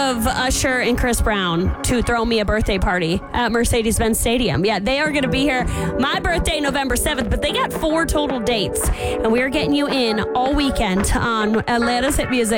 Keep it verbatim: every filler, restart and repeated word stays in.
of Usher and Chris Brown to throw me a birthday party at Mercedes-Benz Stadium. Yeah, they are going to be here. My birthday, November seventh, but they got four total dates. And we're getting you in all weekend on Atlanta's Hit Music.